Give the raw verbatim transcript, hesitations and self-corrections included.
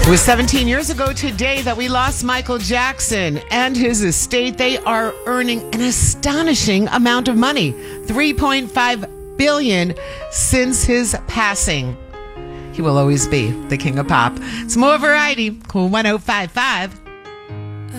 It was seventeen years ago today that we lost Michael Jackson and his estate. They are earning an astonishing amount of money, three point five billion dollars since his passing. He will always be the king of pop. It's more variety. Cool one oh five five.